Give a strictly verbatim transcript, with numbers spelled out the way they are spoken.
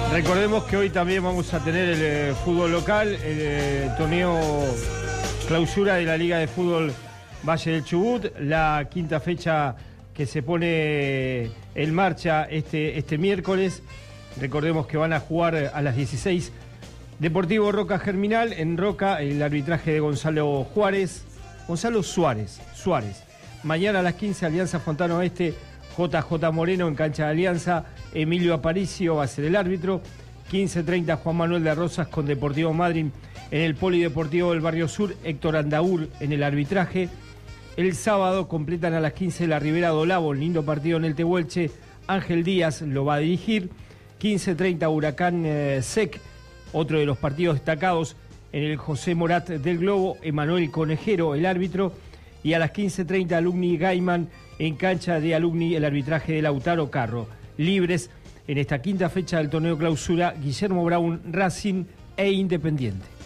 Recordemos que hoy también vamos a tener el eh, fútbol local, el eh, torneo clausura de la Liga de Fútbol Valle del Chubut, la quinta fecha que se pone en marcha este, este miércoles. Recordemos que van a jugar a las dieciséis Deportivo Roca Germinal, en Roca el arbitraje de Gonzalo Juárez, Gonzalo Suárez, Suárez. Mañana a las quince Alianza Fontana Oeste, J J Moreno en cancha de Alianza, Emilio Aparicio va a ser el árbitro. quince treinta Juan Manuel de Rosas con Deportivo Madryn en el Polideportivo del Barrio Sur, Héctor Andaur en el arbitraje. El sábado completan a las quince la Ribera Dolabo, lindo partido en el Tehuelche, Ángel Díaz lo va a dirigir. quince treinta Huracán eh, Sec, otro de los partidos destacados en el José Morat del Globo, Emanuel Conejero el árbitro. Y a las quince treinta Alumni Gaiman en cancha de Alumni el arbitraje de Lautaro Carro. Libres en esta quinta fecha del torneo clausura Guillermo Brown, Racing e Independiente.